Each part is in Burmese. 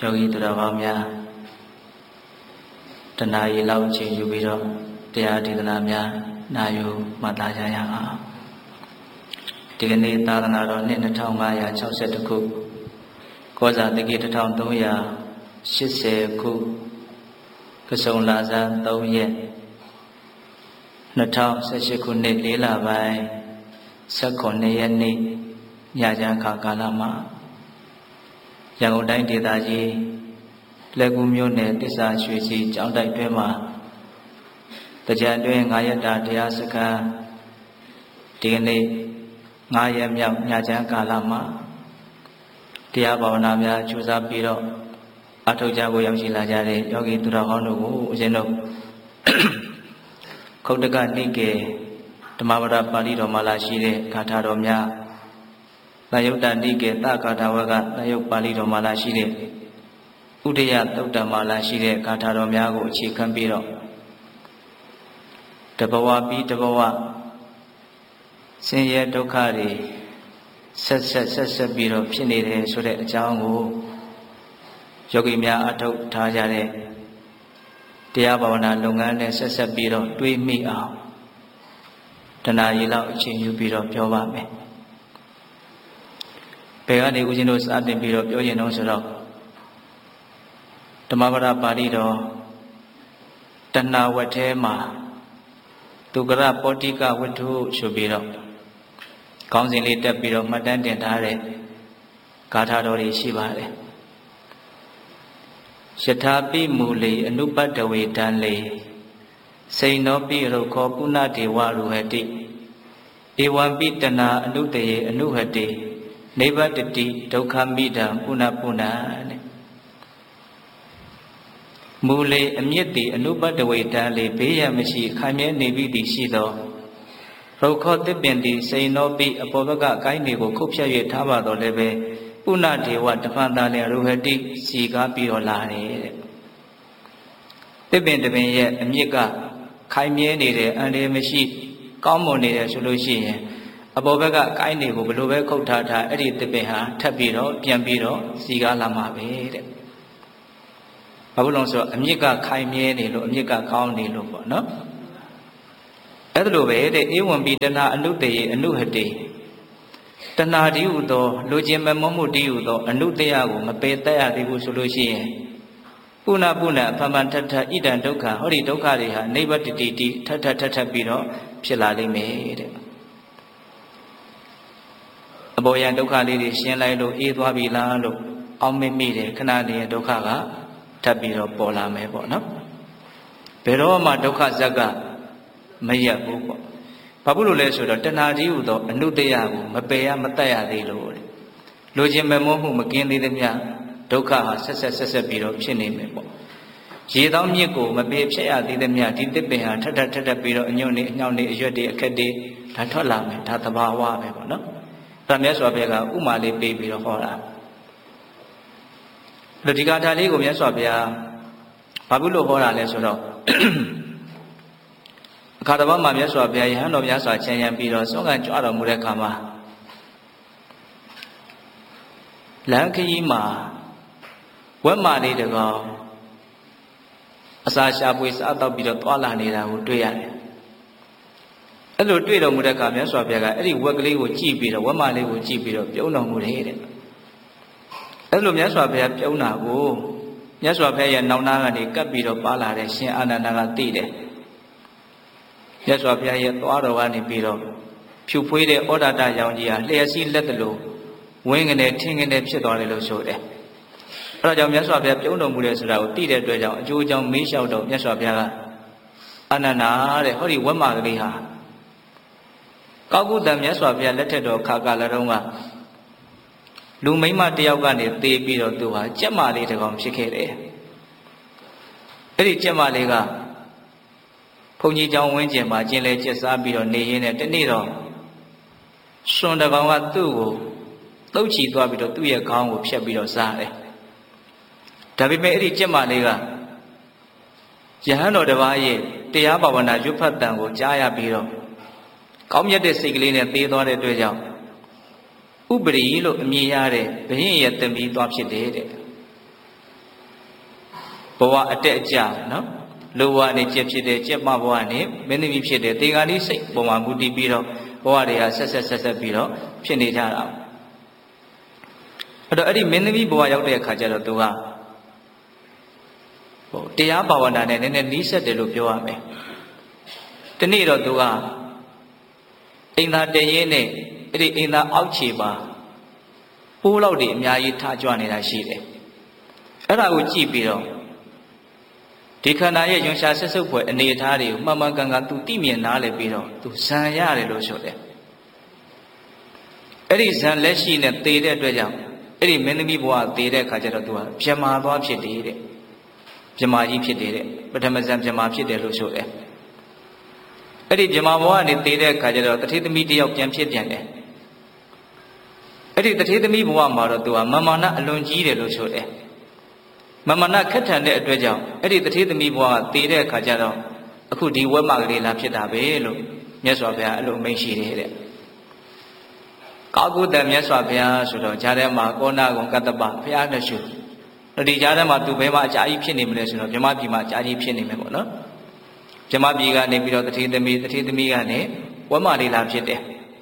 ယောဂီတော်ကောင်းများတဏှာရေလောက်အချိန်ယူပြီးတော့တရားဒေသနာများနာယူမှတ်သားကြရအောင်ဒီကနေ့သာသနာတော်နှစ်2562ခုကောဇာတက္ကိ1380ခုကဆုံလာဇန်3ရက်2018ခုနှစ်4လပိုင်း19ရက်နေ့ညချမ်းခါကာလမှာရန်ကုန်တိုင်းဒေသကြီးလက်ကူမြို့နယ်တစ္ဆာရွှေစီကျောင်းတိုက်တွင်မှာတရားတွင်9ရက်တာတရားစခန်းဒီကနေ့9ရက်မြောက်ညချမ်းကာလမှာတရားဘာဝနာများကြိုးစားပြီးတော့အထောက်ကြဖို့ရောက်ရှိလာကြတဲ့ယောဂီသူတော်ကောင်းတို့ကိုဦးဇင်းတို့ခုတ်တကနိကေဓမ္မပဒပါဠိတော်မှာလာရှိတဲ့ဂါထာတော်များသယုတ်တနိကေသဂါထာဝကသယုတ်ပါဠိတော်မှာလာရှိတဲ့ဥဒယသုတ်တမှာလာရှိတဲ့ဂါထာတော်များကိုအခြေခံပြီးတော့တဘဝပြီးတဘဝဆင်းရဲဒုက္ခတွေဆက်ပြီးတော့ဖြစ်နေတယ်ဆိုတဲ့အကြောင်းကိုယောဂီများအထောက်ထားကြတဲ့တရားဘာဝနာလုပ်ငန်းနဲ့ဆက်ပြီးတော့တွေးမိအောင်တဏှာရည်လောက်အချိန်ယူပြီးတော့ပြောပါမယ်ဘယ်ကနေဦးဇင်းတို့စတင်ပြီးတော့ပြောရင်တော့ဆိုတော့ဓမ္မပဒပါဠိတော်တဏှာဝတ်ထဲမှာသူကရပောတိကဝတ္ထုဆိုပြီးတော့ခေါင်းစဉ်လေးတက်ပြီးတော့မှတ်တမ်းတင်ထားတဲ့ဂါထာတော်တွေရှိပါတယ်ယထာပိမူလေအနုပတ္တဝေတံလေစိန်နောပိရုခောပုဏ္ဏဒေဝရုဟတိဧဝံပိတနာအနုတယေအနုဟတိနိဗ္ဗတတိဒုက္ခမိတံပုဏ္ဏပုဏ္ဏတဲ့မူလေအမြင့်တိအနုပတ္တဝေတံလေဘေးရန်မရှိခိုင်မြဲနေပြီတည်ရှိသောရုခောတစ်ပင်တိစိန်နောပိအပေါ်ဘက်ကကိုင်းတွေကိုခုတ်ဖြတ်၍ထားပါတော့လည်းပဲပုဏ္ဏဒေဝတပန်တာလည်းရုဟတိစီကားပြီးတော့လာတယ်တဲ့တစ်ပင်တစ်ပင်ရဲ့အမြင့်ကခိုင်မြဲနေတယ်အန္တရာယ်မရှိကောင်းမွန်နေတယ်ဆိုလို့ရှိရင်အပေါ်ဘက်ကကိုင်းတွေကိုဘယ်လိုပဲခုတ်ထားထားအဲ့ဒီတစ်ပင်ဟာထပ်ပြီးတော့ပြန်ပြီးတော့စီကားလာမှာပဲတဲ့ဘာလို့လဲဆိုတော့အမြင့်ကခိုင်မြဲနေလို့အမြင့်ကကောင်းနေလို့ပေါ့နော်အဲ့ဒါလိုပဲတဲ့ဧဝံပိတနာအနုတယေအနုဟတိတဏှာဒီဟုသောလူချင်းမမောမှုဒီဟုသောအနုတယကိုမပယ်တတ်ရသေးဘူးဆိုလို့ရှိရင်ပုဏ္ဏပုဏ္ဏအဖမန်ထထဣဒံဒုက္ခဟောဒီဒုက္ခတွေဟာနိဗ္ဗတတိတိထထပြီးတော့ဖြစ်လာလိမ့်မယ်တဲ့အပေါ်ယံဒုက္ခလေးတွေရှင်းလိုက်လို့အေးသွားပြီလားလို့အောက်မေ့မိတယ်ခဏတည်းဒုက္ခကထပ်ပြီးတော့ပေါ်လာမယ်ပေါ့နော်ဘယ်တော့မှဒုက္ခဇက်ကမရက်ဘူးပေါ့ဘာဖြစ်လို့လဲဆိုတော့တဏှာကြီးဟူသောအနုတယကိုမပယ်ရမတတ်ရသေးလို့လူချင်းမမောမှုမကင်းသေးသမျှဒုက္ခဟာဆက်ပြီးတော့ဖြစ်နေမယ်ပေါ့ရေသောမြစ်ကိုမပယ်ဖြစ်ရသေးသမျှဒီတစ်ပင်ဟာထပ်ပြီးတော့အညွန့်နေအညောင်းနေအရွက်တွေအခက်တွေဒါထွက်လာမယ်ဒါသဘာဝပဲပေါ့နော်ဒါမြတ်စွာဘုရားကဥမာလေးပေးပြီးတော့ဟောတာဒီဂါထာလေးကိုမြတ်စွာဘုရားဘာဖြစ်လို့ဟောတာလဲဆိုတော့အခါတစ်ပတ်မှာမြတ်စွာဘုရားယဟန်တော်များစွာချမ်းရံပြီးတော့ဆုံးခံကြွတော်မူတဲ့အခါမှာလမ်းခရီးမှာဝက်မာလေးတကောင်အစာရှာပွေစားတော့ပြီးတော့တွာလာနေတာကိုတွေ့ရတယ်။အဲ့လိုတွေ့တော်မူတဲ့အခါမြတ်စွာဘုရားကအဲ့ဒီဝက်ကလေးကိုကြည့်ပြီးတော့ဝက်မာလေးကိုကြည့်ပြီးတော့ပြုံးတော်မူတယ်တဲ့။အဲ့လိုမြတ်စွာဘုရားပြုံးတာကိုမြတ်စွာဘုရားရဲ့နောင်နာကနေကပ်ပြီးတော့ပါလာတဲ့ရှင်အာနန္ဒာကသိတယ်။မြတ်စွာဘုရားရဲ့သွားတော်ကနေပြီးတော့ဖြူဖွေးတဲ့ဩဒတရောင်ကြီးဟာလျှက်စီးလက်တလို့ဝင်းကနေထင်းကနေဖြစ်သွားတယ်လို့ဆိုတယ်။အဲဒါကြောင့်မြတ်စွာဘုရားပြုံးတော်မူတယ်ဆိုတာကိုသိတဲ့အတွက်ကြောင့်အကျိုးအကြောင်းမေးလျှောက်တော့မြတ်စွာဘုရားကအာနန္ဒာတဲ့ဟောဒီဝက်မာကလေးဟာကောက်ကုတံမြတ်စွာဘုရားလက်ထက်တော်ခါကာလတုန်းကလူမိန်းမတယောက်ကနေသေပြီးတော့သူဟာကြက်မာလေးတစ်ကောင်ဖြစ်ခဲ့တယ်။အဲ့ဒီကြက်မာလေးကဘုန်းကြီးကျောင်းဝင်းကျင်မှာကျင်လဲကျက်စားပြီးတော့နေရင်းနဲ့တနေ့တော့စွန်တကောင်ကသူ့ကိုတုတ်ချီသွားပြီးတော့သူ့ရဲ့ခေါင်းကိုဖြတ်ပြီးတော့စားတယ်။ဒါပေမဲ့အဲ့ဒီကြက်မလေးကယဟန်တော်တစ်ပါးရဲ့တရားဘာဝနာရွတ်ဖတ်တန်ကိုကြားရပြီးတော့ကောင်းမြတ်တဲ့စိတ်ကလေးနဲ့သေသွားတဲ့အတွက်ကြောင့်ဥပရိလို့အမည်ရတဲ့ဘုရင်ရဲ့တမီးသွားဖြစ်တယ်တဲ့ဘဝအတက်အကျနော်လူဘဝနဲ့ကျက်ဖြစ်တယ်ကျက်မဘဝနဲ့မင်းသမီးဖြစ်တယ်တေဂာတိစိတ်ပုံမှာမူတည်ပြီးတော့ဘဝတွေကဆက်ပြီးတော့ဖြစ်နေကြတာအဲ့တော့အဲ့ဒီမင်းသမီးဘဝရောက်တဲ့အခါကျတော့သူကတရားဘာဝနာနဲ့နည်းနည်းနီးစပ်တယ်လို့ပြောရမယ်ဒီနေ့တော့သူကအိမ်သာတရင်နဲ့အဲ့ဒီအိမ်သာအောက်ခြေပါပိုးလောက်တွေအများကြီးထားကြွနေတာရှိတယ်အဲ့ဒါကိုကြည့်ပြီးတော့ဒီခန္ဓာရဲ့ယွန်ရှာဆက်စုပ်ဖွယ်အနေအထားတွေကိုမှန်မှန်ကန်ကန်သူသိမြင်နားလည်ပြီးတော့သူဇံရတယ်လို့ဆိုတယ်အဲ့ဒီဇံလက်ရှိနဲ့သေတဲ့အတွက်ကြောင့်အဲ့ဒီမင်းသမီးဘဝသေတဲ့အခါကျတော့သူကဗြဟ္မာသွားဖြစ်တယ်တဲ့ဗြဟ္မာကြီးဖြစ်တယ်တဲ့ပထမဇံဗြဟ္မာဖြစ်တယ်လို့ဆိုတယ်အဲ့ဒီဗြဟ္မာဘဝကနေသေတဲ့အခါကျတော့တထေသမီးတယောက်ပြန်ဖြစ်ပြန်တယ်အဲ့ဒီတထေသမီးဘဝမှာတော့သူကမာမာနအလွန်ကြီးတယ်လို့ဆိုတယ်မာမာနခက်ထန်တဲ့အတွက်ကြောင့်အဲ့ဒီတထေသမီးဘဝကသေတဲ့အခါကျတော့အခုဒီဝက်မကလေးလာဖြစ်တာပဲလို့မြတ်စွာဘုရားအဲ့လိုမိန့်ရှိတယ်တဲ့ကာကုတ္တမြတ်စွာဘုရားဆိုတော့ဂျာထဲမှာကောဏဂုံကတ္တပဘုရားနှစ်ရှုဒီဂျာထဲမှာသူဘယ်မှာအကြာကြီးဖြစ်နေမလဲဆိုတော့မြမပြည်မှာအကြာကြီးဖြစ်နေမယ်ပေါ့နော်မြမပြည်ကနေပြီးတော့တထေသမီးကနေဝက်မလေးလာဖြစ်တယ်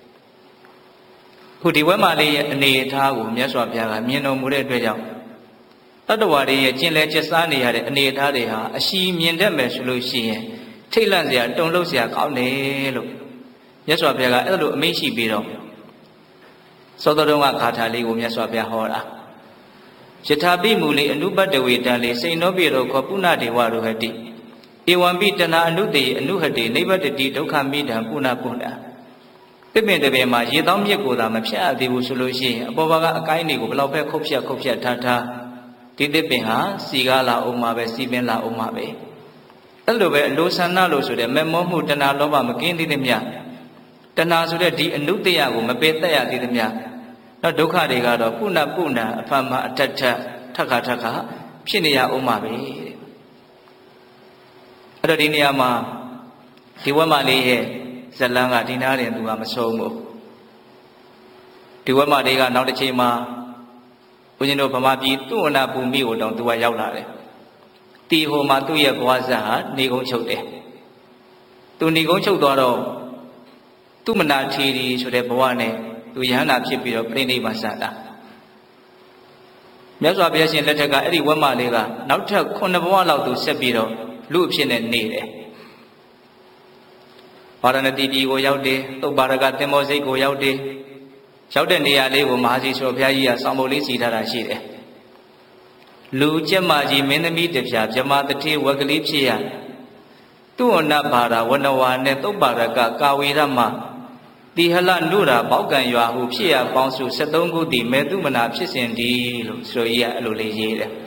ခုဒီဝက်မလေးရဲ့အနေအထားကိုမြတ်စွာဘုရားကမြင်တော်မူတဲ့အတွက်ကြောင့်တတ္တဝါတွေရဲ့ကျင့်လဲကျက်စားနေရတဲ့အနေအထားတွေဟာအရှိမြင်တတ်မယ်ဆိုလို့ရှိရင်ထိတ်လန့်စရာတုန်လှုပ်စရာကောင်းတယ်လို့မြတ်စွာဘုရားကအဲ့လိုအမိန့်ရှိပြီးတော့သောတတော်ကဂါထာလေးကိုမြတ်စွာဘုရားဟောတာယထာပိမူလေအနုပတ္တဝေတံလေစိန်နောပိရောခောပုဏ္ဏဒေဝရောဟတိဧဝံပိတနာအနုတေအနုဟတေနိဗ္ဗတတိဒုက္ခမိတံပုဏ္ဏပုဏ္ဏတစ်ပင်တစ်ပင်မှာရေတောင်းမြစ်ကိုသာမဖြတ်အပ်သေးဘူးဆိုလို့ရှိရင်အပေါ်ဘာကအကိုင်းတွေကိုဘလောက်ပဲခုတ်ဖြတ်ထားဒီတစ်ပင်ဟာစီကားလာအောင်မှာပဲစီပင်လာအောင်မှာပဲအဲ့လိုပဲအလိုဆန္ဒလို့ဆိုတဲ့မမောမှုတဏှာလောဘမကင်းသေးသမျှတဏှာဆိုတဲ့ဒီအနုတ္တယကိုမပယ်သက်ရသေးသမျှတော့ဒုက္ခတွေကတော့ပုဏ္ဏအဖမအတ္တထက်ခါဖြစ်နေရအောင်မှာပဲအဲ့တော့ဒီနေရာမှာဒီဝက်မလေးရဲ့ဇလန်းကဒီနားရင်သူကမဆုံးဘူးဒီဝက်မလေးကနောက်တစ်ချိန်မှာဘုန်းကြီးတို့ဗမာပြည်သူ့အနာပူမိကိုတောင်သူကရောက်လာတယ်တီဟိုမှာသူ့ရဲ့ဘဝဇာဟာနေကုန်းချုပ်တယ်သူနေကုန်းချုပ်သွားတော့သူမနာထီရီဆိုတဲ့ဘဝနဲ့သူယဟန္တာဖြစ်ပြီးတော့ပြိဋိဘာစတာမြတ်စွာဘုရားရှင်လက်ထက်ကအဲ့ဒီဝက်မလေးကနောက်ထပ်9ဘဝလောက်သူဆက်ပြီးတော့လူအဖြစ်နဲ့နေတယ်ဗာရဏသီပြည်ကိုရောက်တယ်သုပ္ပါရကသင်္ဘောစိတ်ကိုရောက်တယ်ရောက်တဲ့နေရာလေးကိုမဟာစီဆိုဘုရားကြီးကစောင့်ဖို့လေးစီထားတာရှိတယ်လူကျက်မကြီးမင်းသမီးတပြားဗြဟ္မာတထေဝက်ကလေးဖြစ်ရသူ့အနဘာရဝနဝါနဲ့သုပ္ပါရကကာဝေရမတိဟလနုရာပေါက်ကံရွာဟုဖြစ်ရပေါင်းစု73ခုတည်မေတုမနာဖြစ်စဉ်ဒီလို့ဆိုရအဲ့လိုလေးရေးတယ်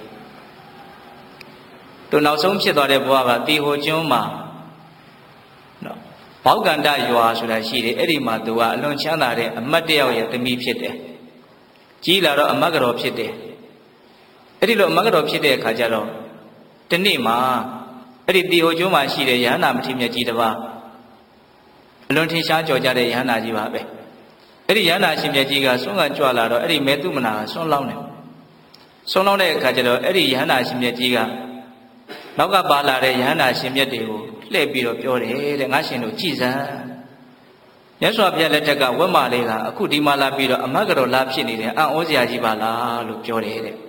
သူနောက်ဆုံးဖြစ်သွားတဲ့ဘဝကတီဟိုကျွန်းမှာနော်ဘောက်ကန္တရွာဆိုတာရှိတယ်အဲ့ဒီမှာသူကအလွန်ချမ်းသာတဲ့အမတ်တယောက်ရဲ့သမီးဖြစ်တယ်ကြီးလာတော့အမတ်ကတော်ဖြစ်တယ်အဲ့ဒီလိုအမတ်ကတော်ဖြစ်တဲ့အခါကျတော့ဒီနေ့မှာအဲ့ဒီတီဟိုကျွန်းမှာရှိတဲ့ယဟန္တာမထေရမြတ်ကြီးတစ်ပါးအလွန်ထင်ရှားကြော်ကြတဲ့ယဟန္တာကြီးပါပဲအဲ့ဒီယဟန္တာရှင်မြတ်ကြီးကဆွမ်းကကြွလာတော့အဲ့ဒီမေတုမနာကဆွမ်းလောင်းတယ်ဆွမ်းလောင်းတဲ့အခါကျတော့အဲ့ဒီယဟန္တာရှင်မြတ်ကြီးကနောက်ကပါလာတဲ့ယဟန္တာရှင်မြတ်တွေကိုလှည့်ပြီးတော့ပြောတယ်တဲ့ငါရှင်တို့ကြည်စမ်းမြတ်စွာဘုရားလက်ထက်ကဝက်မလေးကအခုဒီမှာလာပြီးတော့အမတ်ကတော်လာဖြစ်နေတယ်အံ့ဩစရာကြီးပါလားလို့ပြောတယ်တဲ့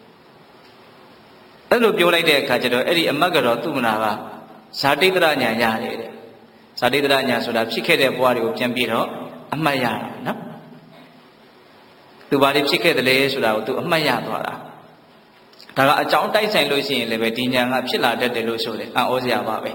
အဲ့လိုပြောလိုက်တဲ့အခါကျတော့အဲ့ဒီအမတ်ကတော်သူမနာကဇာတိတရညာရတယ်တဲ့ဇာတိတရညာဆိုတာဖြစ်ခဲ့တဲ့ဘဝတွေကိုပြန်ပြီးတော့အမှတ်ရတာနော်သူဘာတွေဖြစ်ခဲ့တယ်လဲဆိုတာကိုသူအမှတ်ရသွားတာဒါကအကြောင်းတိုက်ဆိုင်လို့ရှိရင်လည်းပဲဒီညာကဖြစ်လာတတ်တယ်လို့ဆိုတယ်အံ့ဩစရာပါပဲ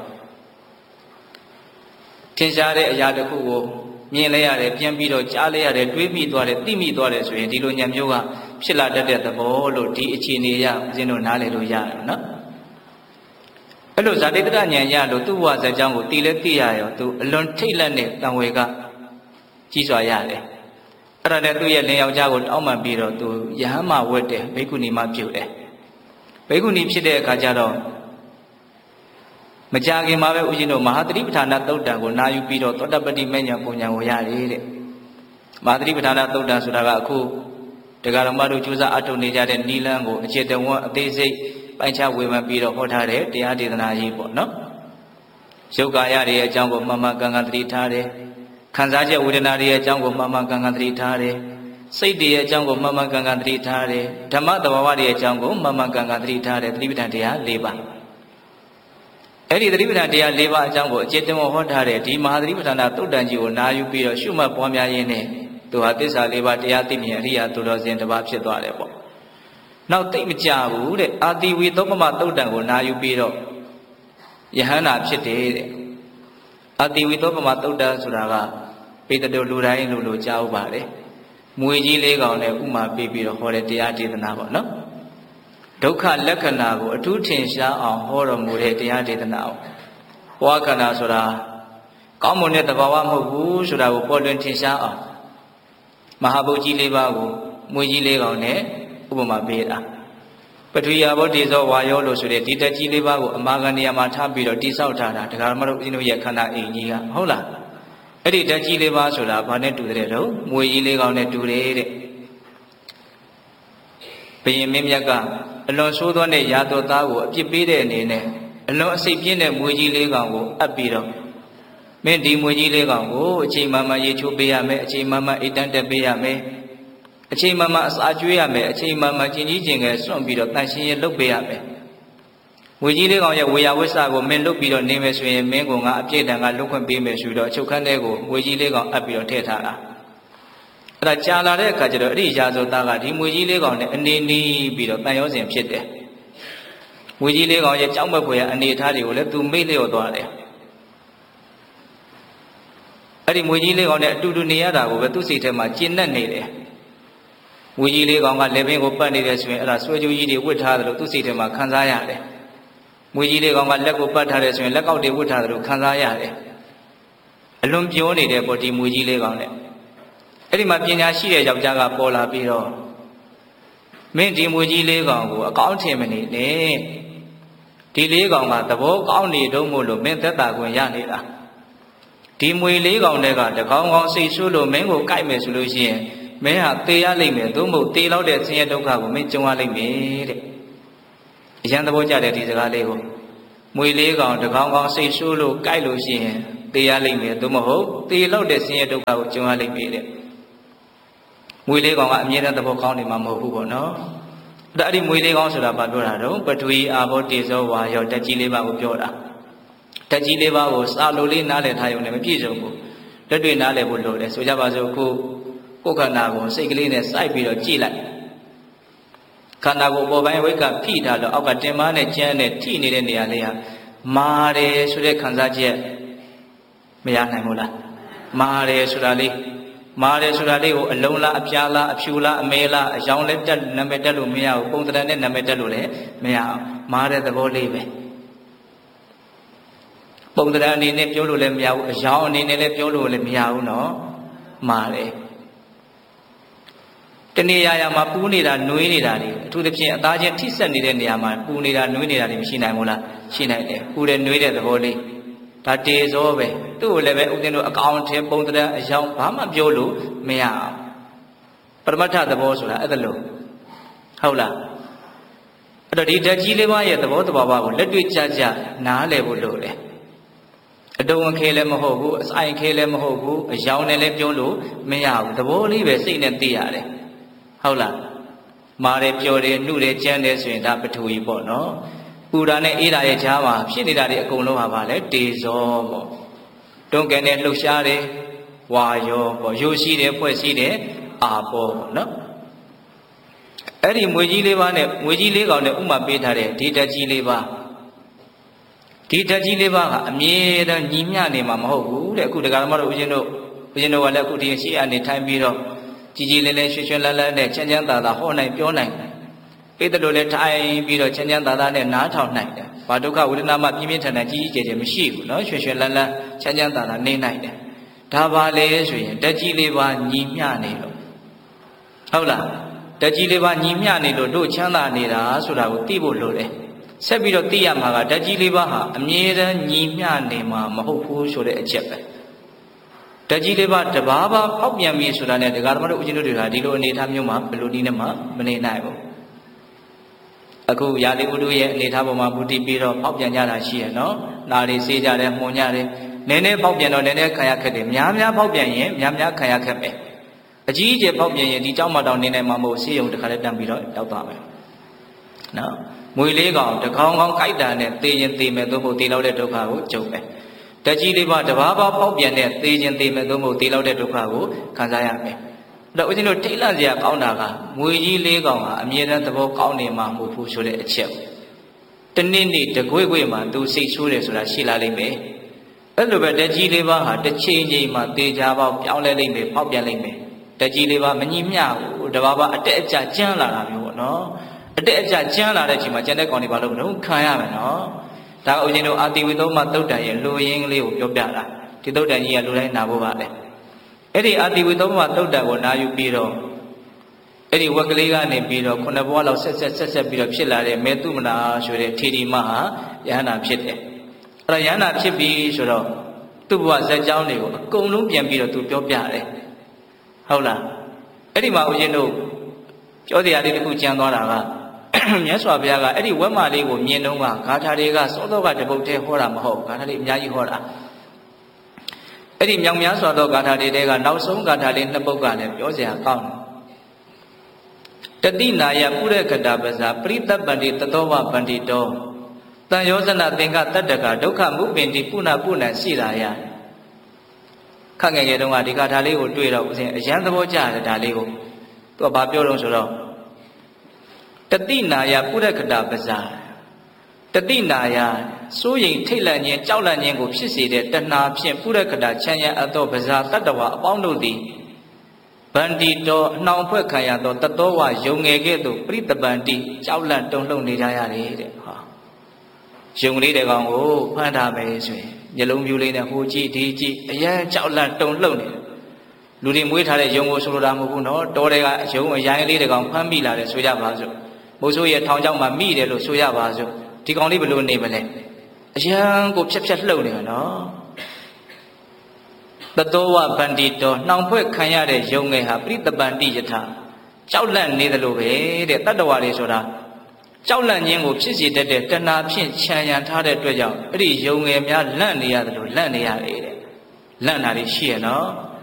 ထင်ရှားတဲ့အရာတစ်ခုကိုမြင်လဲရတယ်ပြန်ပြီးတော့ကြားလဲရတယ်တွေးမိသွားတယ်သိမိသွားတယ်ဆိုရင်ဒီလိုညာမျိုးကဖြစ်လာတတ်တဲ့သဘောလို့ဒီအခြေအနေရဦးဇင်းတို့နားလည်လို့ရတယ်နော်အဲ့လိုဇာတိတရဉာဏ်ရလို့သူ့ဘဝဇာတ်ကြောင်းကိုတည်လဲသိရရောသူအလွန်ထိတ်လန့်တဲ့တန်ဝေကကြီးစွာရတယ်အဲ့ဒါနဲ့သူ့ရဲ့လင်ယောက်ျားကိုတောင်းပန်ပြီးတော့သူယဟန်မဝတ်တယ်ဘိက္ခုနီမပြုတ်တယ်ဘိက္ခုနီဖြစ်တဲ့အခါကျတော့မကြခင်မှာပဲဦးဇင်းတို့မဟာသတိပဋ္ဌာနာသုတ်တံကိုနာယူပြီးတော့သောတပတ္တိမဉ္ဇဉ်ပုံဉ္ဇဉ်ကိုရတယ်တဲ့မဟာသတိပဋ္ဌာနာသုတ်တံဆိုတာကအခုတရားတော်မတို့ကြိုးစားအထုတ်နေကြတဲ့နိလန်းကိုအခြေတဝန်းအသေးစိတ်ပိုင်းခြားဝေဖန်ပြီးတော့ဟောထားတဲ့တရားဒေသနာကြီးပေါ့နော်ရုပ်ကာယတွေရဲ့အကြောင်းကိုမှန်မှန်ကန်ကန်သတိထားတယ်ခံစားချက်ဝေဒနာတွေရဲ့အကြောင်းကိုမှန်မှန်ကန်ကန်သတိထားတယ်စိတ်တွေရဲ့အကြောင်းကိုမှန်မှန်ကန်ကန်သတိထားတယ်ဓမ္မသဘာဝတွေရဲ့အကြောင်းကိုမှန်မှန်ကန်ကန်သတိထားတယ်သတိပဋ္ဌာန်တရား၄ပါးအဲ့ဒီသတိပဋ္ဌာန်တရား၄ပါးအကြောင်းကိုအကျဉ်းတဝဟောထားတဲ့ဒီမဟာသတိပဋ္ဌာန်သုတ်တန်ကြီးကိုနာယူပြီးတော့ရှုမှတ်ပွားများရင်းနဲ့သူဟာသစ္စာ၄ပါးတရားသိမြင်အရိယာသူတော်စင်တစ်ပါးဖြစ်သွားတယ်ပေါ့နောက်သိမကြဘူးတဲ့အာတိဝီသုပ္ပမသုတ်တန်ကိုနာယူပြီးတော့ယဟန္တာဖြစ်တယ်တဲ့အာတိဝီသုပ္ပမသုတ်တန်ဆိုတာကပေတတော်လူတိုင်းလူကြားဥပါလေမွေကြီးလေးကောင်နဲ့ဥမာပေးပြီးတော့ဟောတဲ့တရားဒေသနာပေါ့နော်ဒုက္ခလက္ခဏာကိုအထူးထင်ရှားအောင်ဟောတော်မူတဲ့တရားဒေသနာကိုဘဝခန္ဓာဆိုတာကောင်းမွန်တဲ့သဘာဝမဟုတ်ဘူးဆိုတာကိုပေါ်လွင်ထင်ရှားအောင်မဟာဗုဒ္ဓကြီး၄ပါးကိုမွေကြီးလေးကောင်နဲ့ဥပမာပေးတာပထဝီအာဘောတေဇောဝါယောလို့ဆိုတဲ့ဒီတက်ကြီး၄ပါးကိုအမာခံနေရာမှာထားပြီးတော့တိဆောက်ထားတာဒကာမတို့ဦးဇင်းတို့ရဲ့ခန္ဓာအိမ်ကြီးကဟုတ်လားအဲ့ဒီတက်ကြီး၄ပါးဆိုတာဘာနဲ့တူတဲ့တော့မွေကြီးလေးကောင်နဲ့တူတယ်တဲ့ဘုရင်မင်းမြတ်ကအလွန်ဆိုးသောနဲ့ရာတော်သားကိုအပြစ်ပေးတဲ့အနေနဲ့အလွန်အစိတ်ပြင်းတဲ့မွေကြီးလေးကောင်ကိုအပ်ပြီးတော့မင်းဒီမွေကြီးလေးကောင်ကိုအချိန်မှန်မှန်ရေချိုးပေးရမယ်အချိန်မှန်မှန်အိတ်တန်းတက်ပေးရမယ်အချိန်မှန်မှန်အစာကျွေးရမယ်အချိန်မှန်မှန်ကျင်ကြီးကျင်ငယ်စွန့်ပြီးတော့တန်ရှင်းရလုပ်ပေးရမယ်မွေကြီးလေးကောင်ရဲ့ဝေယဝိဆကိုမင်းလုပ်ပြီးတော့နေမယ်ဆိုရင်မင်းကငါအပြည့်တန်ကလုတ်ခွင့်ပေးမယ်ဆိုတော့အချုပ်ခန်းထဲကိုမွေကြီးလေးကောင်အပ်ပြီးတော့ထည့်ထားတာအဲ့ဒါကြာလာတဲ့အခါကျတော့အဲ့ဒီရာဇဝသားကဒီမွေကြီးလေးကောင်နဲ့အနေနီးပြီးတော့တန်ရောစဉ်ဖြစ်တယ်မွေကြီးလေးကောင်ရဲ့ကြောက်မက်ဖွယ်အနေထားတွေကိုလည်းသူမေ့လျော့သွားတယ်အဲ့ဒီမွေကြီးလေးကောင်နဲ့အတူတူနေရတာကိုပဲသူ့စိတ်ထဲမှာကျဉ်နှက်နေတယ်မွေကြီးလေးကောင်ကလက်ပင်ကိုပတ်နေတယ်ဆိုရင်အဲ့ဒါဆွဲကြိုးကြီးတွေဝတ်ထားတယ်လို့သူ့စိတ်ထဲမှာခံစားရတယ်မွေကြီးလေးကောင်ကလက်ကိုပတ်ထားတယ်ဆိုရင်လက်ကောက်တွေဝတ်ထားတယ်လို့ခံစားရတယ်အလွန်ပြောနေတယ်ပေါ့ဒီမွေကြီးလေးကောင်နဲ့အဲ့ဒီမှာပညာရှိတဲ့ယောက်ျားကပေါ်လာပြီးတော့မင်းဒီမွေကြီးလေးကောင်ကိုအကောင်းထင်မနေနဲ့ဒီလေးကောင်ကသဘောကောင်းနေတော့မို့လို့မင်းသက်သာခွင့်ရနေတာဒီမွေလေးကောင်တွေကတကောင်ကောင်စိတ်ဆိုးလို့မင်းကိုကြိုက်မယ်ဆိုလို့ရှိရင်မင်းဟာသေရလိမ့်မယ်သို့မဟုတ်သေလောက်တဲ့ဆင်းရဲဒုက္ခကိုမင်းကြုံရလိမ့်မယ်တဲ့အရန်သဘောကျတဲ့ဒီစကားလေးကိုမွေလေးကောင်တကောင်ကောင်စိတ်ဆိုးလို့ကြိုက်လို့ရှိရင်သေရလိမ့်မယ်သို့မဟုတ်သေလောက်တဲ့ဆင်းရဲဒုက္ခကိုကြုံရလိမ့်မယ်တဲ့မွေလေးကောင်ကအမြဲတမ်းသဘောကောင်းနေမှာမဟုတ်ဘူးပေါ့နော်အဲ့ဒီမွေလေးကောင်ဆိုတာဘာပြောတာတော့ပထဝီအာဘောတေဇောဝါယောတက်ကြီး၄ပါးကိုပြောတာတက်ကြီး၄ပါးကိုစာလိုလေးနားလည်ထားရုံနဲ့မပြည့်စုံဘူးလက်တွေ့နားလည်ဖို့လိုတယ်ဆိုကြပါစို့ကိုယ်ခန္ဓာကိုစိတ်ကလေးနဲ့စိုက်ပြီးတော့ကြည့်လိုက်ခန္ဓာကိုပေါ်ပိုင်းဝိကဖိထားလို့အောက်ကတင်မနဲ့ကျန်းနဲ့ထိနေတဲ့နေရာလေးဟာမာတယ်ဆိုတဲ့ခံစားချက်မရနိုင်ဘူးလားမာတယ်ဆိုတာလေးကိုအလုံးလားအပြားလားအဖြူလားအမဲလားအယောင်လည်းတက်နာမည်တက်လို့မရဘူးပုံသဏ္ဍာန်နဲ့နာမည်တက်လို့လည်းမရအောင်မာတဲ့သဘောလေးပဲပုံသဏ္ဍာန်အနေနဲ့ပြောလို့လည်းမရဘူးအယောင်အနေနဲ့လည်းပြောလို့လည်းမရဘူးနော်မာတယ်တနေရာမှာပူးနေတာနှွေးနေတာတွေအထူးသဖြင့်အသားချင်းထိဆက်နေတဲ့နေရာမှာပူနေတာနှွေးနေတာတွေမရှိနိုင်ဘူးလားရှိနိုင်တယ်ပူတဲ့နှွေးတဲ့သဘောလေးဒါတေဇောပဲသူ့ကိုလည်းပဲဥစဉ်တို့အကောင်ထဲပုံသဏ္ဍာန်အယောင်ဘာမှပြောလို့မရအောင်ပရမတ္ထသဘောဆိုတာအဲ့ဒါလို့ဟုတ်လားအဲ့တော့ဒီဓာတ်ကြီးလေးပါးရဲ့သဘောတဘာဝကိုလက်တွေ့ကြကြနားလည်ဖို့လိုတယ်အတုံအခဲလည်းမဟုတ်ဘူးအဆိုင်ခဲလည်းမဟုတ်ဘူးအယောင်နဲ့လည်းပြောလို့မရဘူးသဘောလေးပဲစိတ်နဲ့သိရတယ်ဟုတ်လားမာတယ်ပျော်တယ်နှုတယ်ကြမ်းတယ်ဆိုရင်ဒါပထဝီပေါ့နော်ပူတာနဲ့အေးတာရဲ့ကြားမှာဖြစ်နေတာတွေအကုန်လုံးဟာပါလေတေဇောပေါ့တွန်းကန်နဲ့လှုပ်ရှားတယ်ဝါယောပေါ့ရိုးရှိတယ်ဖွဲ့ရှိတယ်အာပေါ့နော်အဲ့ဒီမွေကြီးလေးပါးနဲ့မွေကြီးလေးကောင်နဲ့ဥမာပေးထားတဲ့ဒီဓာတ်ကြီးလေးပါးကအမြဲတမ်းညီမျှနေမှာမဟုတ်ဘူးတဲ့အခုတရားဓမ္မတို့ဦးဇင်းတို့ကလည်းအခုဒီရှိအနေထိုင်ပြီးတော့ကြည်ကြည်လင်းလင်းရွှင်ရွှင်လန်းလန်းနဲ့ချမ်းချမ်းသာသာဟောနိုင်ပြောနိုင်တယ်ပိတ္တလို့လည်းထိုင်ပြီးတော့ချမ်းချမ်းသာသာနဲ့နားထောင်နိုင်တယ်ဘာဒုက္ခဝေဒနာမှပြင်းပြင်းထန်ထန်ကြီးကြီးကျယ်ကျယ်မရှိဘူးနော်ရွှင်ရွှင်လန်းလန်းချမ်းချမ်းသာသာနေနိုင်တယ်ဒါပါလေဆိုရင်ဓာတ်ကြီးလေးပါညီမျှနေလို့ဟုတ်လားဓာတ်ကြီးလေးပါညီမျှနေလို့တို့ချမ်းသာနေတာဆိုတာကိုသိဖို့လိုတယ်ဆက်ပြီးတော့သိရမှာကဓာတ်ကြီးလေးပါဟာအမြဲတမ်းညီမျှနေမှာမဟုတ်ဘူးဆိုတဲ့အချက်ပဲဓာတ်ကြီးလေးပါတဘာဘာဖောက်ပြန်ပြီဆိုတာနဲ့ဒကာဓမ္မတို့ဦးဇင်းတို့တွေကဒီလိုအနေအထားမျိုးမှာဘယ်လိုနည်းနဲ့မှမနေနိုင်ဘူးအခုရာသီဥတုရဲ့အနေထားပေါ်မှာမူတည်ပြီးတော့ပေါက်ပြန်ကြတာရှိရနော်နားတွေစေးကြတယ်မှုန်ကြတယ်နည်းနည်းပေါက်ပြန်တော့နည်းနည်းခံရခက်တယ်များများပေါက်ပြန်ရင်များများခံရခက်မယ်အကြီးအကျယ်ပေါက်ပြန်ရင်ဒီเจ้าမတောင်နေနိုင်မှာမဟုတ်ဆေးရုံတစ်ခါလေးတန်းပြီးတော့ရောက်သွားမယ်နော်မွေလေးကောင်တကောင်ကောင်ကြိုက်တာနဲ့သေရင်သေမယ်သို့မဟုတ်သေလောက်တဲ့ဒုက္ခကိုကြုံမယ်တက်ကြီးလေးပါတဘာဘာပေါက်ပြန်တဲ့သေရင်သေမယ်သို့မဟုတ်သေလောက်တဲ့ဒုက္ခကိုခံစားရမယ်အဲ့တော့ဦးဇင်းတို့ထိတ်လန့်စရာကောင်းတာကမွေကြီးလေးကောင်ကအမြဲတမ်းသဘောကောင်းနေမှာမဟုတ်ဘူးဆိုတဲ့အချက်တနေ့နေ့တကွေ့ကွေ့မှာသူစိတ်ဆိုးတယ်ဆိုတာရှိလာလိမ့်မယ်အဲ့လိုပဲတက်ကြီးလေးပါဟာတစ်ချိန်ချိန်မှာသေချာပေါက်ပြောင်းလဲလိမ့်မယ်ပေါက်ပြန်လိမ့်မယ်တက်ကြီးလေးပါမညီမျှဘူးတဘာဘာအတက်အကျကျန်းလာတာမျိုးပေါ့နော်အတက်အကျကျန်းလာတဲ့အချိန်မှာကျန်တဲ့ကောင်တွေဘာလို့မလုပ်ခံရမယ်နော်ဒါကဦးဇင်းတို့အာတိဝိသောမသုတ်တန်ရဲ့လူရင်းကလေးကိုပြောပြတာဒီသုတ်တန်ကြီးကလူတိုင်းနာဖို့ပါလေအဲ့ဒီအာတိဝိသောမသုတ်တန်ကိုနာယူပြီးတော့အဲ့ဒီဝက်ကလေးကနေပြီးတော့ခုနှစ်ဘဝလောက်ဆက်ပြီးတော့ဖြစ်လာတဲ့မေတုမနာဆိုတဲ့ထေရီမဟာယဟန္တာဖြစ်တယ်အဲ့တော့ယဟန္တာဖြစ်ပြီးဆိုတော့သူ့ဘဝဇက်ကြောင်းတွေကိုအကုန်လုံးပြန်ပြီးတော့သူပြောပြတယ်ဟုတ်လားအဲ့ဒီမှာဦးဇင်းတို့ပြောတရားလေးတစ်ခုကြံသွားတာကမြတ်စွာဘုရားကအဲ့ဒီဝက်မလေးကိုမြင်တော့ကဂါထာတွေကစောစောကတပုတ်တည်းဟောတာမဟုတ်ဂါထာလေးအများကြီးဟောတာအဲ့ဒီမြောင်များစွာသောဂါထာတွေကနောက်ဆုံးဂါထာလေးနှစ်ပုဒ်ကလည်းပြောစရာကောင်းတယ်တတိနာယပုရခတပဇာပရိသပ္ပန္တိတသောဝဗန္တိတောတန်ယောဇနသင်္ကတတ္တကဒုက္ခမုပင်တိပုဏ္ဏပုဏ္ဏရှိလာရခက်ငယ်ငယ်တုန်းကဒီဂါထာလေးကိုတွေ့တော့ဦးဇင်းအရန်သဘောကျတယ်ဒါလေးကိုသူကဘာပြောတော့ဆိုတော့တတိနာယပုရခတပဇာတတိနာယစိုးရိမ်ထိတ်လန့်ခြင်းကြောက်လန့်ခြင်းကိုဖြစ်စေတဲ့တဏှာဖြင့်ပုရခတချမ်းရအပ်သောပဇာတတ္တဝအပေါင်းတို့သည်ဗန္တိတောအနှောင်ဖွဲ့ခံရသောတသောဝယုံငယ်ကဲ့သို့ပရိတပန္တိကြောက်လန့်တုန်လှုပ်နေကြရတယ်တဲ့ဟာယုံလေးတဲ့ကောင်ကိုဖမ်းထားမယ်ဆိုရင်မျက်လုံးပြူလေးနဲ့ဟိုကြည့်ဒီကြည့်အရန်ကြောက်လန့်တုန်လှုပ်နေတယ်လူတွေမွေးထားတဲ့ယုံကိုဆိုလိုတာမဟုတ်ဘူးနော်တောတွေကယုံအရိုင်းလေးတဲ့ကောင်ဖမ်းမိလာတယ်ဆိုကြပါစို့မိုးဆိုးရဲ့ထောင်ချောင်းမှာမိတယ်လို့ဆိုရပါစို့ဒီကောင်လေးဘယ်လိုနေမလဲအရန်ကိုဖြက်လှုပ်နေမှာနော်တသောဝဗန္တိတောနှောင်ဖွဲ့ခံရတဲ့ယုံငယ်ဟာပရိတပန္တိယထကြောက်လန့်နေတယ်လို့ပဲတဲ့တတ္တဝါတွေဆိုတာကြောက်လန့်ခြင်းကိုဖြစ်စေတတ်တဲ့တဏှာဖြင့်ခြံရံထားတဲ့အတွက်ကြောင့်အဲ့ဒီယုံငယ်များလန့်နေရတယ်လို့လန့်နေရတယ်တဲ့လန့်တာတွေရှိရနော်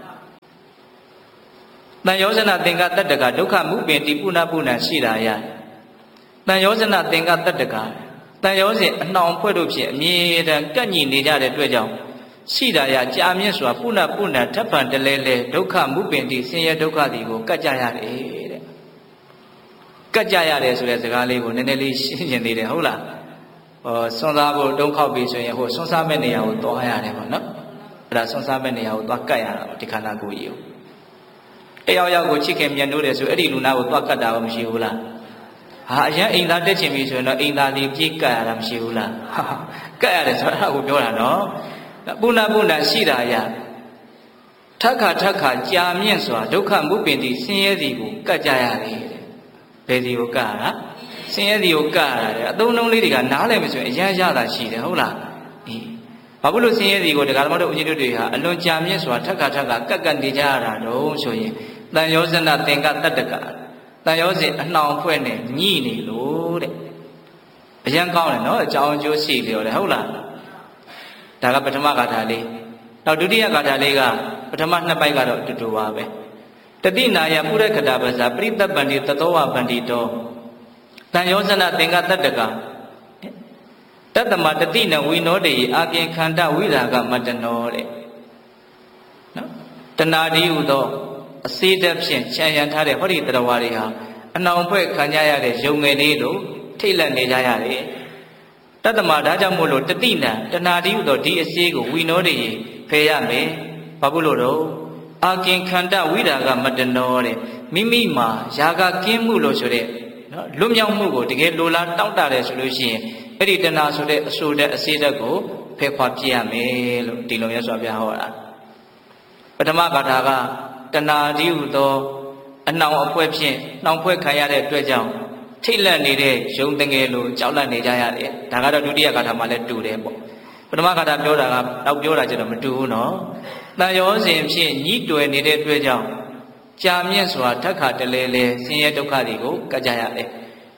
တန်ယောဇနသင်္ကတတ္တကဒုက္ခမုပင်တိပုဏ္ဏပုဏ္ဏရှိတာရတန်ယောဇနသင်္ကတတ္တကတန်ယောဇဉ်အနှောင်ဖွဲ့တို့ဖြင့်အမြဲတမ်းကန့်ညီနေကြတဲ့အတွက်ကြောင့်ရှိတာရကြာမြင့်စွာပုဏ္ဏပုဏ္ဏထပ်ပံတလဲလဲဒုက္ခမုပင်တိဆင်းရဲဒုက္ခသည်ကိုကတ်ကြရတယ်တဲ့ကတ်ကြရတယ်ဆိုတဲ့စကားလေးကိုနည်းနည်းလေးရှင်းကျင်သေးတယ်ဟုတ်လားဆွမ်းစားဖို့တုံးခောက်ပြီးဆိုရင်ဟိုဆွမ်းစားမဲ့နေရာကိုသွားရတယ်ပေါ့နော်အဲ့ဒါဆွမ်းစားမဲ့နေရာကိုသွားကတ်ရတာဒီခန္ဓာကိုယ်ကြီးကိုတယောက်ယောက်ကိုချစ်ခင်မြတ်နိုးတယ်ဆိုအဲ့ဒီလူနာကိုသွားကတ်တာတော့မရှိဘူးလားဟာအရင်အိမ်သားတက်ချင်ပြီဆိုရင်တော့အိမ်သားလေးပြေးကတ်ရတာမရှိဘူးလားကတ်ရတယ်ဆိုတော့အဲ့ဒါကိုပြောတာနော်ပုဏ္ဏပုဏ္ဏရှိတာရထက်ခါကြာမြင့်စွာဒုက္ခမုပင်တိဆင်းရဲသည်ကိုကတ်ကြရတယ်ဘယ်ဒီကိုကတ်ရတာဆင်းရဲသည်ကိုကတ်ရတယ်အသုံးနှုန်းလေးတွေကနားလည်မဆိုရင်အရန်ရတာရှိတယ်ဟုတ်လားအေးဘာဖြစ်လို့ဆင်းရဲသည်ကိုတရားဓမ္မတို့ဦးဇင်းတို့တွေဟာအလွန်ကြာမြင့်စွာထက်ခါကတ်နေကြရတာတော့ဆိုရင်တန်ယောဇနသင်္ကတတ္တကတန်ယောဇဉ်အနှောင်ဖွဲ့နဲ့ညှိနေလို့တဲ့အရန်ကောင်းတယ်နော်အကြောင်းအကျိုးရှိပြောတယ်ဟုတ်လားဒါကပထမဂါထာလေးနောက်ဒုတိယဂါထာလေးကပထမနှစ်ပိုက်ကတော့တူတူပါပဲတတိနာယပုရခတပဇာပရိတပန္တိတသောဝဗန္တိတောတန်ယောဇနသင်္ကတတ္တကတတ္တမတတိနဝိနောတေအာပြင်ခန္ဓဝိရာဂမတ္တနောတဲ့နော်တဏှာဒီဟုသောအစေတဖြင့်ခြံရံထားတဲ့ဟောဒီတရားဝါတွေဟာအနှောင်ဖွဲ့ခံကြရတဲ့ယုံငယ်လေးတို့ထိတ်လန့်နေကြရတယ်တတ္တမဒါကြောင့်မို့လို့တတိနံတဏှာဒီဟုသောဒီအစေကိုဝိနောတေဖယ်ရမယ်ဘာဖြစ်လို့တော့အာကင်ခန္ဓဝိရာဂမတ္တနောတဲ့မိမိမှာယာဂကင်းမှုလို့ဆိုတဲ့နော်လွတ်မြောက်မှုကိုတကယ်လိုလားတောင့်တတယ်ဆိုလို့ရှိရင်အဲ့ဒီတဏှာဆိုတဲ့အဆိုတဲ့အစေတက်ကိုဖယ်ခွာပြရမယ်လို့ဒီလိုရဆိုပြဟောတာပထမဂါထာကတဏှာဒီဟုသောအနှောင်အဖွဲဖြင့်နှောင်ဖွဲ့ခံရတဲ့အတွက်ကြောင့်ထိတ်လန့်နေတဲ့ယုံတငယ်လိုကြောက်လန့်နေကြရတယ်ဒါကတော့ဒုတိယဂါထာမှာလည်းတူတယ်ပေါ့ပထမဂါထာပြောတာကနောက်ပြောတာကျတော့မတူဘူးနော်တန်ရောစဉ်ဖြင့်ညှိတွယ်နေတဲ့အတွက်ကြောင့်ကြာမြင့်စွာထက်ခါတလဲလဲဆင်းရဲဒုက္ခတွေကိုကတ်ကြရတယ်ဒ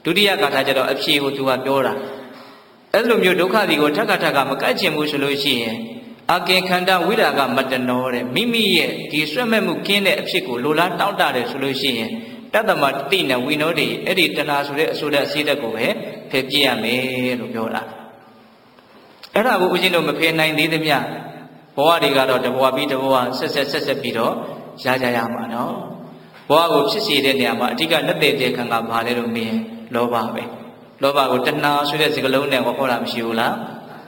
ဒုတိယကာထာကျတော့အဖြေကိုသူကပြောတာအဲ့လိုမျိုးဒုက္ခတွေကိုထပ်ခါမကတ်ချင်ဘူးဆိုလို့ရှိရင်အကင်ခန္ဓာဝိရာဂမတနောတဲ့မိမိရဲ့ဒီဆွဲမဲ့မှုကင်းတဲ့အဖြစ်ကိုလိုလားတောင့်တတယ်ဆိုလို့ရှိရင်တတ္တမတိနဲ့ဝိနောတွေအဲ့ဒီတဏှာဆိုတဲ့အဆိုတဲ့အစည်းတက်ကိုပဲဖယ်ပြရမယ်လို့ပြောတာအဲ့ဒါကိုဦးဇင်းတို့မဖယ်နိုင်သေးသမျှဘဝတွေကတော့တဘဝပြီးတဘဝဆက်ပြီးတော့ရကြရမှာနော်ဘဝကိုဖြစ်စေတဲ့နေရာမှာအဓိကလက်သေးတဲ့ခံကဘာလဲလို့မေးရင်လောဘပဲလောဘကိုတဏှာဆိုတဲ့စကားလုံးနဲ့ဟောတာမရှိဘူးလား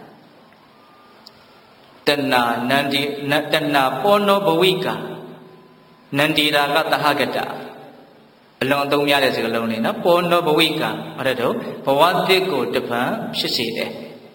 တဏှာနန္ဒီတဏှာပောနောဘဝိကာနန္ဒီရာကတဟဂတအလွန်အသုံးများတဲ့စကားလုံးလေးနော်ပောနောဘဝိကာအဲ့ဒါတော့ဘဝတစ်ကိုတပံဖြစ်စေတယ်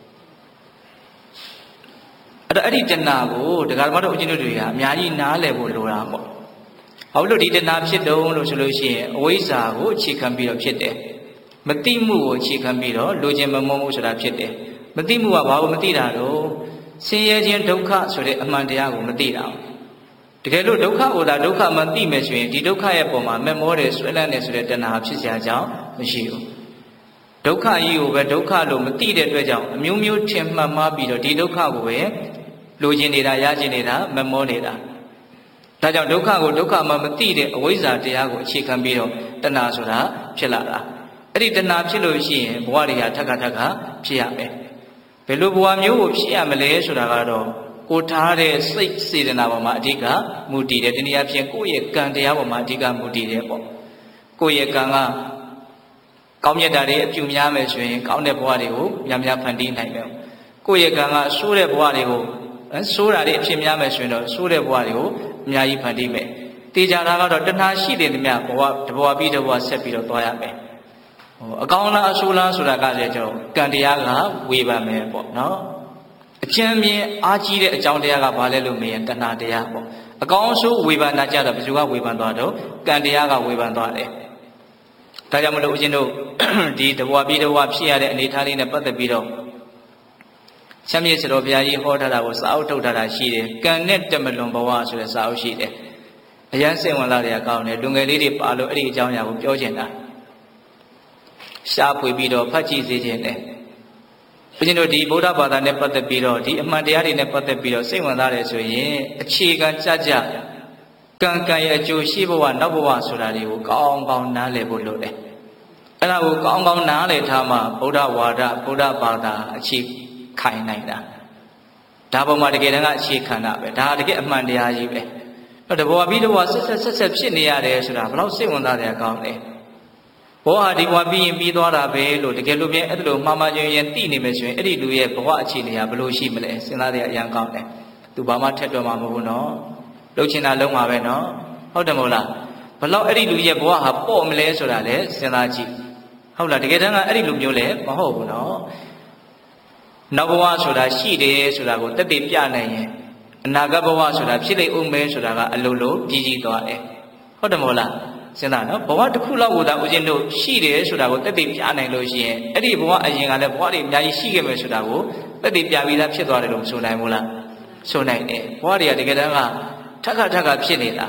အဲ့ဒီတဏှာကိုဒကာမတော်အချင်းတို့တွေကအများကြီးနားလည်ဖို့လိုတာပေါ့ဘာလို့ဒီတဏှာဖြစ်တုံးလို့ဆိုလို့ရှိရင်အဝိဇ္ဇာကိုအခြေခံပြီးတော့ဖြစ်တယ်မသိမှုကိုအခြေခံပြီးတော့လိုချင်မမုန်းမှုဆိုတာဖြစ်တယ်မသိမှုကဘာလို့မသိတာတော့ဆင်းရဲခြင်းဒုက္ခဆိုတဲ့အမှန်တရားကိုမသိတာတကယ်လို့ဒုက္ခကိုသာဒုက္ခမသိမယ်ဆိုရင်ဒီဒုက္ခရဲ့ပုံမှာမမောတယ်ဆွဲလန်းတယ်ဆိုတဲ့တဏှာဖြစ်စရာကြောင်းမရှိဘူးဒုက္ခကြီးကိုပဲဒုက္ခလို့မသိတဲ့အတွက်ကြောင့်အမျိုးမျိုးထင်မှတ်မှားပြီးတော့ဒီဒုက္ခကိုပဲလိုချင်နေတာရချင်နေတာမမောနေတာဒါကြောင့်ဒုက္ခကိုဒုက္ခမှမသိတဲ့အဝိဇ္ဇာတရားကိုအခြေခံပြီးတော့တဏှာဆိုတာဖြစ်လာတာအဲ့ဒီတဏှာဖြစ်လို့ရှိရင်ဘဝတွေကထပ်ခါဖြစ်ရမယ်ဘယ်လိုဘဝမျိုးကိုဖြစ်ရမလဲဆိုတာကတော့ကိုထားတဲ့စိတ်စေတနာပေါ်မှာအဓိကမူတည်တယ်တနည်းအားဖြင့်ကိုယ့်ရဲ့ကံတရားပေါ်မှာအဓိကမူတည်တယ်ပေါ့ကိုယ့်ရဲ့ကံကကောင်းမြတ်တာတွေအပြုများမယ်ဆိုရင်ကောင်းတဲ့ဘဝတွေကိုများဖန်တီးနိုင်မယ်ကိုယ့်ရဲ့ကံကဆိုးတဲ့ဘဝတွေကိုဆိုးတာတွေအဖြစ်များမယ်ဆိုရင်တော့ဆိုးတဲ့ဘဝတွေကိုအများကြီးဖန်တီးမယ်တေချာတာကတော့တဏှာရှိတယ်တည်းများဘဝတစ်ဘဝပြီးတစ်ဘဝဆက်ပြီးတော့သွားရမယ်အကောင်းလားအဆိုးလားဆိုတာကလည်းကျွန်တော်ကံတရားကဝေဖန်မယ်ပေါ့နော်အကျဉ်းမြင်အားကြီးတဲ့အကြောင်းတရားကဘာလဲလို့မေးရင်တဏှာတရားပေါ့အကောင်းအဆိုးဝေဖန်တာကြတော့ဘယ်သူကဝေဖန်သွားတော့ကံတရားကဝေဖန်သွားတယ်ဒါကြောင့်မလို့ဦးဇင်းတို့ဒီတစ်ဘဝပြီးတစ်ဘဝဖြစ်ရတဲ့အနေအထားလေးနဲ့ပတ်သက်ပြီးတော့ချမ်းမြေ့စတော်ဘုရားကြီးဟောထားတာကိုစာအုပ်ထုတ်ထားတာရှိတယ်ကံနဲ့တမလွန်ဘဝဆိုတဲ့စာအုပ်ရှိတယ်အရန်စိတ်ဝင်လာတဲ့အကောင်းနဲ့လူငယ်လေးတွေပါလို့အဲ့ဒီအကြောင်းအရာကိုပြောချင်တာရှားဖွေပြီးတော့ဖတ်ကြည့်စေခြင်းတယ်ဘုရားတို့ဒီဗုဒ္ဓဘာသာနဲ့ပတ်သက်ပြီးတော့ဒီအမှန်တရားတွေနဲ့ပတ်သက်ပြီးတော့စိတ်ဝင်စားတယ်ဆိုရင်အခြေခံကြကံရဲ့အကျိုးရှိဘဝနောက်ဘဝဆိုတာတွေကိုကောင်းနားလည်ဖို့လိုတယ်အဲ့ဒါကိုကောင်းနားလည်ထားမှဗုဒ္ဓဝါဒဗုဒ္ဓဘာသာအခြေခိုင်နိုင်တာဒါပေါ်မှာတကယ်တမ်းကအခြေခံတာပဲဒါတကယ်အမှန်တရားကြီးပဲတဘောပြီးတဘောဆက်ဖြစ်နေရတယ်ဆိုတာဘယ်လောက်စိတ်ဝင်စားတဲ့အကောင်းလဲဘောဟာဒီဘဝပြီးရင်ပြီးသွားတာပဲလို့တကယ်လို့ပြန်အဲ့လိုမှားမှချင်းရင်သိနေမယ်ဆိုရင်အဲ့ဒီလူရဲ့ဘဝအခြေအနေကဘယ်လိုရှိမလဲစဉ်းစားတဲ့အရန်ကောင်းတယ်သူဘာမှထက်တော့မှာမဟုတ်ဘူးနော်လှုပ်ချင်တာလုံးမှာပဲနော်ဟုတ်တယ်မဟုတ်လားဘယ်လောက်အဲ့ဒီလူရဲ့ဘဝဟာပေါ့မလဲဆိုတာလည်းစဉ်းစားကြည့်ဟုတ်လားတကယ်တမ်းကအဲ့ဒီလူမျိုးလည်းမဟုတ်ဘူးနော်နောက်ဘဝဆိုတာရှိတယ်ဆိုတာကိုတက်တည်ပြနိုင်ရင်အနာဂတ်ဘဝဆိုတာဖြစ်လိမ့်ဦးမယ်ဆိုတာကအလိုလိုကြီးသွားတယ်ဟုတ်တယ်မဟုတ်လားစဉ်းစားနော်ဘဝတစ်ခုလောက်ကိုသာဦးဇင်းတို့ရှိတယ်ဆိုတာကိုတက်တည်ပြနိုင်လို့ရှိရင်အဲ့ဒီဘဝအရင်ကလည်းဘဝတွေအများကြီးရှိခဲ့မယ်ဆိုတာကိုတက်တည်ပြပြီးသားဖြစ်သွားတယ်လို့ဆိုနိုင်မို့လားဆိုနိုင်တယ်ဘဝတွေကတကယ်တမ်းကထပ်ခါဖြစ်နေတာ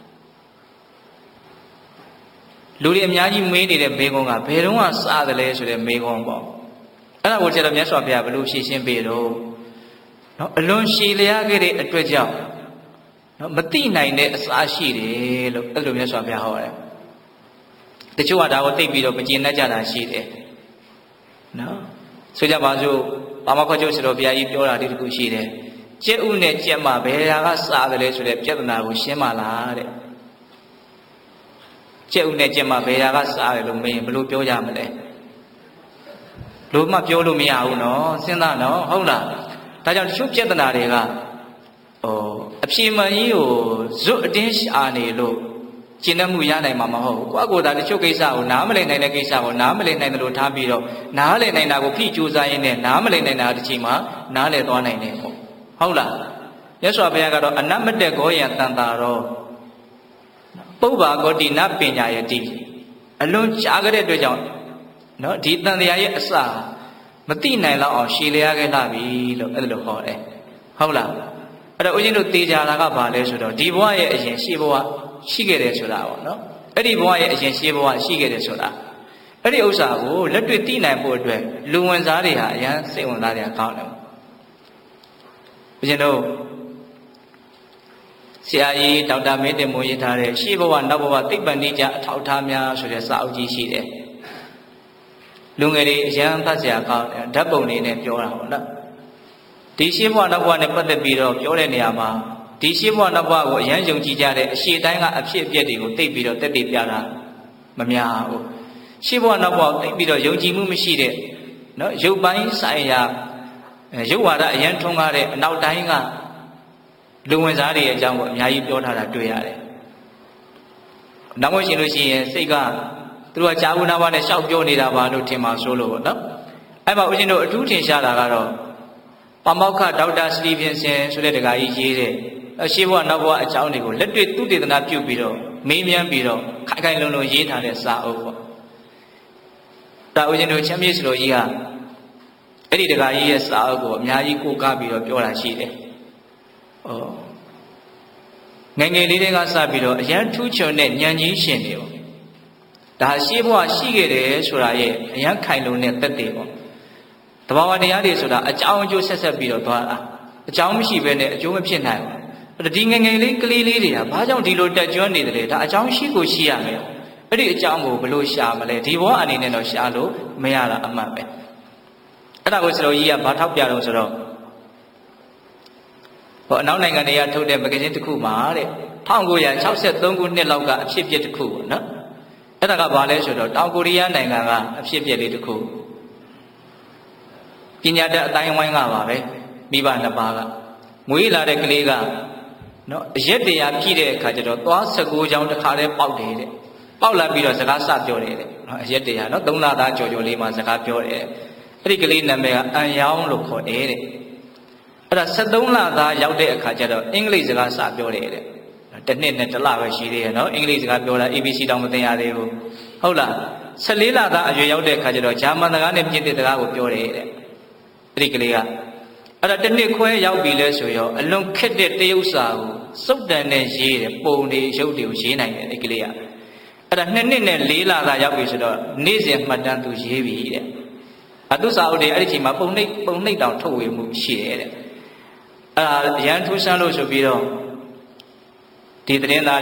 လူတွေအများကြီးမေးနေတဲ့မေးခွန်းကဘယ်တော့မှစတယ်လဲဆိုတဲ့မေးခွန်းပေါ့အဲ့ဒါကိုကျတော့မြတ်စွာဘုရားဘယ်လိုဖြေရှင်းပေးတော့နော်အလွန်ရှည်လျားခဲ့တဲ့အတွက်ကြောင့်နော်မသိနိုင်တဲ့အစာရှိတယ်လို့အဲ့လိုမြတ်စွာဘုရားဟောတယ်တချို့ကဒါကိုသိပြီးတော့မကျေနပ်ကြတာရှိတယ်နော်ဆိုကြပါစို့ပါမခောကျုပ်ဆိုတော့ဘုရားကြီးပြောတာဒီတစ်ခုရှိတယ်ကျက်ဥနဲ့ကျက်မဘယ်ဟာကစားတယ်လဲဆိုတဲ့ပြဿနာကိုရှင်းပါလားတဲ့ကျက်ဥနဲ့ကျက်မဘယ်ဟာကစားတယ်လို့မေးရင်ဘယ်လိုပြောကြမလဲလို့မှပြောလို့မရဘူးနော်စဉ်းစားနော်ဟုတ်လားဒါကြောင့်တချို့ပြဿနာတွေကအဖြေမှန်ကြီးကိုဇွတ်အတင်းရှာနေလို့ကျင့်တတ်မှုရနိုင်မှာမဟုတ်ဘူးကိုယ့်ကိုယ်သာတချို့ကိစ္စကိုနားမလည်နိုင်တဲ့ကိစ္စကိုနားမလည်နိုင်တယ်လို့ထားပြီးတော့နားလည်နိုင်တာကိုဖိကြိုးစားရင်းနဲ့နားမလည်နိုင်တာတစ်ချိန်မှာနားလည်သွားနိုင်တယ်ပေါ့ဟုတ်လားမြတ်စွာဘုရားကတော့အနမတ္တဂောယံတန်တာရောပုဗ္ဗာဂောတိနပညာယတိအလွန်ကြားကြတဲ့အတွက်ကြောင့်နော်ဒီတန်တရားရဲ့အစမသိနိုင်တော့အောင်ရှည်လျားခဲ့လာပြီလို့အဲ့လိုဟောတယ်ဟုတ်လားအဲ့တော့ဦးဇင်းတို့သိကြတာကဘာလဲဆိုတော့ဒီဘဝရဲ့အရင်ရှေ့ဘဝရှိခဲ့တယ်ဆိုတာပေါ့နော်အဲ့ဒီဘဝရဲ့အရင်ရှေ့ဘဝရှိခဲ့တယ်ဆိုတာအဲ့ဒီဥစ္စာကိုလက်တွေ့သိနိုင်ဖို့အတွက်လူဝင်စားတွေဟာအရန်စိတ်ဝင်စားကြကောင်းတယ်ဦးဇင်းတို့ဆရာကြီးဒေါက်တာမင်းတင်မိုးရေးထားတဲ့ရှေးဘဝနောက်ဘဝသိပ္ပံနည်းကျအထောက်အထားများဆိုတဲ့စာအုပ်ကြီးရှိတယ်လူငယ်တွေအရန်ဖတ်စရာကောင်းတယ်ဓာတ်ပုံလေးနဲ့ပြောတာပေါ့နော်ဒီရှေးဘဝနောက်ဘဝနဲ့ပတ်သက်ပြီးတော့ပြောတဲ့နေရာမှာဒီရှေးဘဝနောက်ဘဝကိုအရန်ယုံကြည်ကြတဲ့အရှေ့တိုင်းကအဖြစ်အပျက်တွေကိုသိပြီးတော့တက်တည်ပြတာမများဘူးရှေးဘဝနောက်ဘဝသိပြီးတော့ယုံကြည်မှုမရှိတဲ့နော်ရုပ်ပိုင်းဆိုင်ရာရုပ်ဝါဒအရန်ထွန်းကားတဲ့အနောက်တိုင်းကလူဝင်စားတွေရဲ့အကြောင်းကိုအများကြီးပြောထားတာတွေ့ရတယ်။နောက်မှရှင်လို့ရှိရင်စိတ်ကသူတို့ကကြာဘူးနာပါနဲ့ရှောက်ပြောနေတာပါလို့ထင်ပါဆိုလို့ပေါ့နော်။အဲ့မှာဦးဇင်းတို့အထူးထင်ရှားတာကတော့ပါမောက္ခဒေါက်တာစတီဗင်ဆန်ဆိုတဲ့တက္ကကြီးရေးတဲ့ရှေးဘဝနောက်ဘဝအကြောင်းတွေကိုလက်တွေ့သုတေသနပြုပြီးတော့မေးမြန်းပြီးတော့ခိုင်ခိုင်လုံလုံရေးထားတဲ့စာအုပ်ပေါ့။ဒါဦးဇင်းတို့ချမ်းမြေ့စလိုကြီးကအဲ့ဒီတက္ကကြီးရဲ့စာအုပ်ကိုအများကြီးကိုးကားပြီးတော့ပြောတာရှိတယ်။ငယ်ငယ်လေးတွေကစပြီးတော့အရန်ထူးချွန်တဲ့ဉာဏ်ကြီးရှင်တွေပေါ့ဒါရှေးဘဝရှိခဲ့တယ်ဆိုတာရဲ့အရန်ခိုင်လုံတဲ့သက်သေပေါ့တဘာဝတရားတွေဆိုတာအကြောင်းအကျိုးဆက်ဆက်ပြီးတော့သွားတာအကြောင်းမရှိဘဲနဲ့အကျိုးမဖြစ်နိုင်ဘူးဒီငယ်ငယ်လေးကလေးလေးတွေကဘာကြောင့်ဒီလိုတက်ကြွနေတယ်လဲဒါအကြောင်းရှိကိုရှိရမယ်အဲ့ဒီအကြောင်းကိုဘလို့ရှာမလဲဒီဘဝအနေနဲ့တော့ရှာလို့မရတာအမှန်ပဲအဲ့ဒါကိုစတော်ကြီးကဘာထောက်ပြတော့ဆိုတော့အနောက်နိုင်ငံတွေကထုတ်တဲ့မဂ္ဂဇင်းတစ်ခုမှာတဲ့1963ခုနှစ်လောက်ကအဖြစ်အပျက်တစ်ခုပေါ့နော်အဲ့ဒါကဘာလဲဆိုတော့တောင်ကိုရီးယားနိုင်ငံကအဖြစ်အပျက်လေးတစ်ခုပညာတတ်အတိုင်းဝိုင်းကပါပဲမိဘနှစ်ပါးကမွေးလာတဲ့ကလေးကနော်အရက်တရားပြည့်တဲ့အခါကျတော့သွား19ချောင်းတစ်ခါတည်းပေါက်တယ်တဲ့ပေါက်လာပြီးတော့စကားစပြောတယ်တဲ့နော်အရက်တရားနော်3လသားကြော်ကြော်လေးမှစကားပြောတယ်အဲ့ဒီကလေးနာမည်ကအန်ယောင်းလို့ခေါ်တယ်တဲ့အဲ့ဒါ73လသားရောက်တဲ့အခါကျတော့အင်္ဂလိပ်စကားစပြောတယ်တဲ့တစ်နှစ်နဲ့တစ်လပဲရှိသေးရဲ့နော်အင်္ဂလိပ်စကားပြောတာ ABC တောင်မသင်ရသေးဘူးဟုတ်လား14လသားအရွယ်ရောက်တဲ့အခါကျတော့ဂျာမန်စကားနဲ့ပြင်သစ်စကားကိုပြောတယ်တဲ့အဲ့ဒီကလေးကအဲ့ဒါတစ်နှစ်ခွဲရောက်ပြီလဲဆိုရောအလွန်ခက်တဲ့တရုပ်စာကိုစုပ်တန်နဲ့ရေးတယ်ပုံတွေရုပ်တွေကိုရေးနိုင်တယ်အဲ့ဒီကလေးကအဲ့ဒါ2နှစ်နဲ့4လသားရောက်ပြီဆိုတော့နေ့စဉ်မှတ်တမ်းသူရေးပြီတဲ့အတုစာအုပ်တွေအဲ့ဒီချိန်မှာပုံနှိပ်တောင်ထုတ်ဝေမှုရှိတယ်တဲ့အဲ့ဒါရန်ထူးဆန်းလို့ဆိုပြီးတော့ဒီသတင်းသား